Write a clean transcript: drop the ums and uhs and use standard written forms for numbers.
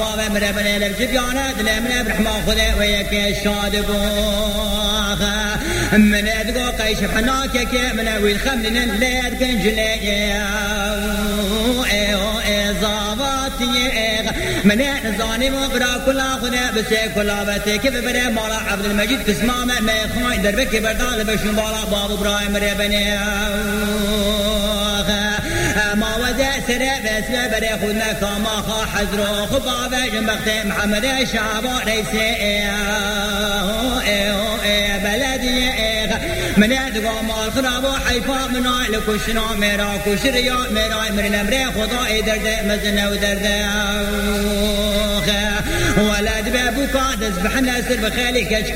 من بني الجبيانات لمن برحمة خذ وياك الشاد بوخ من ادقو قيش حناكك من ويل خمن ليد كنجلي زاباتي من زاني مبرا كل خذ بس كل بتك ببر مال عبد المجيد كسمامه ما يخاي دربك بردال بشن بالا باب ابراهيم ربني ما وزع سرع بس بري خذنا كما خا حزرو خبابه جنبخت محمد شعبان ريسي بلدي من ادغام الخراب وحيفا من لكشنا ميرا كشريا ميرا من امر خدا درد مزن ودرد ولد بابو قادس بحنا سر بخالك